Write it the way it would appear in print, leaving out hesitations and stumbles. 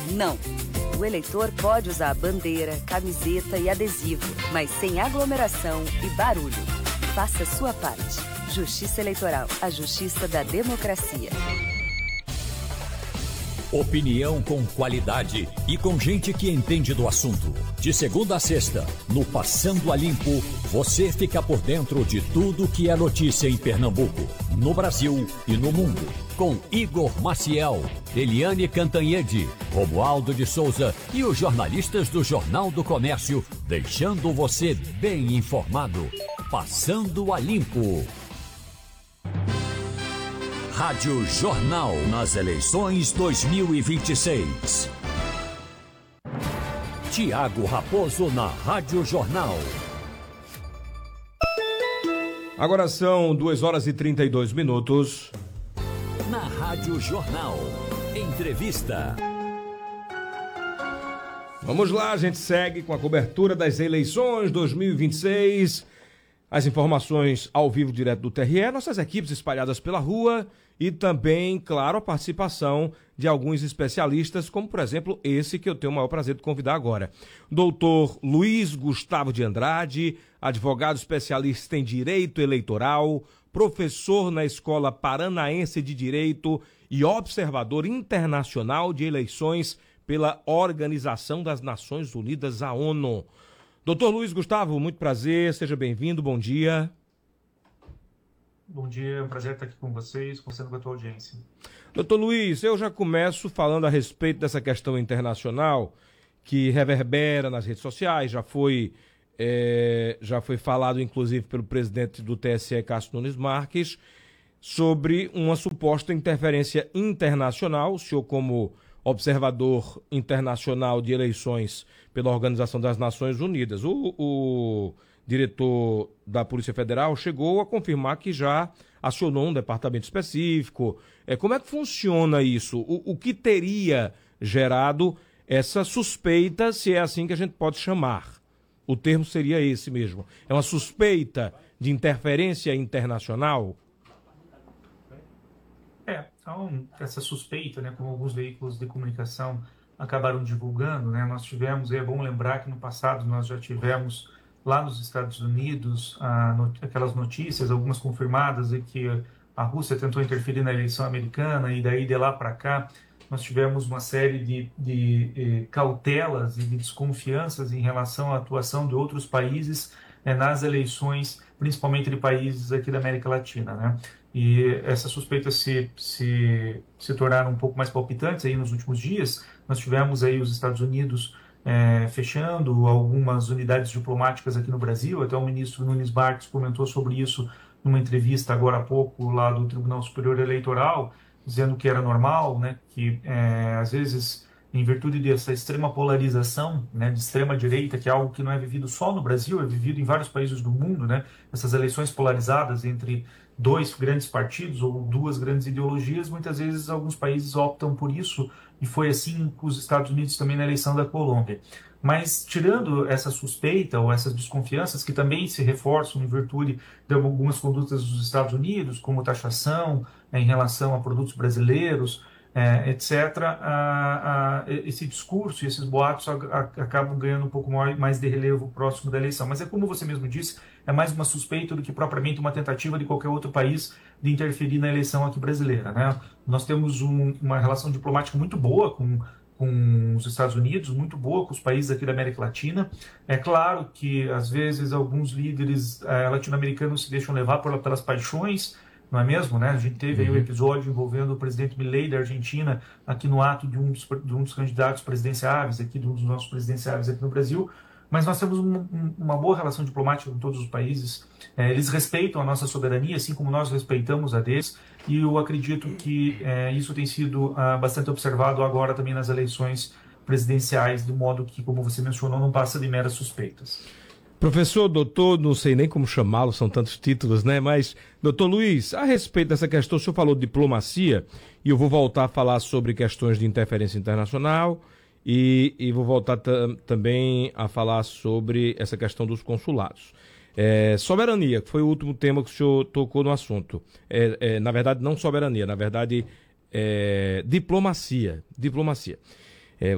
não. O eleitor pode usar bandeira, camiseta e adesivo, mas sem aglomeração e barulho. Faça sua parte. Justiça Eleitoral, a justiça da democracia. Opinião com qualidade e com gente que entende do assunto. De segunda a sexta, no Passando a Limpo, você fica por dentro de tudo que é notícia em Pernambuco, no Brasil e no mundo. Com Igor Maciel, Eliane Cantanhede, Romualdo de Souza e os jornalistas do Jornal do Comércio, deixando você bem informado. Passando a Limpo. Rádio Jornal nas eleições 2026. Tiago Raposo na Rádio Jornal. Agora são 2h32. Na Rádio Jornal. Entrevista. Vamos lá, a gente segue com a cobertura das eleições 2026. As informações ao vivo direto do TRE, nossas equipes espalhadas pela rua e também, claro, a participação de alguns especialistas, como, por exemplo, esse que eu tenho o maior prazer de convidar agora. Doutor Luiz Gustavo de Andrade, advogado especialista em Direito Eleitoral, professor na Escola Paranaense de Direito e observador internacional de eleições pela Organização das Nações Unidas, a ONU. Doutor Luiz Gustavo, muito prazer, seja bem-vindo, bom dia. Bom dia, é um prazer estar aqui com vocês, conversando com a tua audiência. Doutor Luiz, eu já começo falando a respeito dessa questão internacional que reverbera nas redes sociais, já foi falado inclusive pelo presidente do TSE, Cássio Nunes Marques, sobre uma suposta interferência internacional. O senhor, como observador internacional de eleições pela Organização das Nações Unidas, o diretor da Polícia Federal chegou a confirmar que já acionou um departamento específico. Como é que funciona isso? O que teria gerado essa suspeita, se é assim que a gente pode chamar? O termo seria esse mesmo. É uma suspeita de interferência internacional? Então, essa suspeita, né, como alguns veículos de comunicação acabaram divulgando, né, nós tivemos, é bom lembrar que no passado nós já tivemos lá nos Estados Unidos aquelas notícias, algumas confirmadas, de que a Rússia tentou interferir na eleição americana, e daí de lá para cá nós tivemos uma série de cautelas e de desconfianças em relação à atuação de outros países nas eleições, principalmente de países aqui da América Latina, né? E essas suspeitas se tornaram um pouco mais palpitantes aí nos últimos dias. Nós tivemos aí os Estados Unidos fechando algumas unidades diplomáticas aqui no Brasil. Até o ministro Nunes Marques comentou sobre isso numa entrevista agora há pouco lá do Tribunal Superior Eleitoral, dizendo que era normal, né, que às vezes, em virtude dessa extrema polarização, né, de extrema direita, que é algo que não é vivido só no Brasil, é vivido em vários países do mundo, né, essas eleições polarizadas entre dois grandes partidos ou duas grandes ideologias, muitas vezes alguns países optam por isso, e foi assim com os Estados Unidos também na eleição da Colômbia. Mas, tirando essa suspeita ou essas desconfianças, que também se reforçam em virtude de algumas condutas dos Estados Unidos, como taxação em relação a produtos brasileiros, etc., esse discurso e esses boatos acabam ganhando um pouco mais de relevo próximo da eleição. Mas é como você mesmo disse, é mais uma suspeita do que propriamente uma tentativa de qualquer outro país de interferir na eleição aqui brasileira, né? Nós temos uma relação diplomática muito boa com os Estados Unidos, muito boa com os países aqui da América Latina. É claro que, às vezes, alguns líderes latino-americanos se deixam levar pelas paixões, não é mesmo, né? A gente teve aí o episódio envolvendo o presidente Milei da Argentina aqui no ato de um dos candidatos presidenciáveis, aqui de um dos nossos presidenciáveis aqui no Brasil, mas nós temos uma boa relação diplomática com todos os países. Eles respeitam a nossa soberania, assim como nós respeitamos a deles, e eu acredito que isso tem sido bastante observado agora também nas eleições presidenciais, de modo que, como você mencionou, não passa de meras suspeitas. Professor, doutor, não sei nem como chamá-lo, são tantos títulos, né? Mas, doutor Luiz, a respeito dessa questão, o senhor falou de diplomacia, e eu vou voltar a falar sobre questões de interferência internacional, e vou voltar também a falar sobre essa questão dos consulados. Soberania, que foi o último tema que o senhor tocou no assunto. Na verdade, não soberania, na verdade, diplomacia.